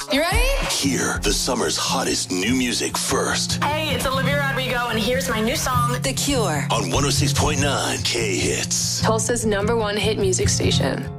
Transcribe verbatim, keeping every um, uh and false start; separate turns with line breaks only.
You ready?
Hear the summer's hottest new music first.
Hey, it's Olivia Rodrigo, and here's my new song, The Cure.
On one oh six point nine K-Hits.
Tulsa's number one hit music station.